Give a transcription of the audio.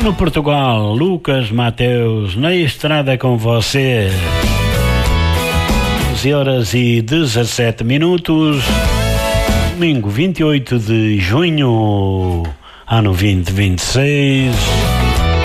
No Portugal, Lucas Mateus, na estrada com você. 11h17, domingo 28 de junho, ano 2026.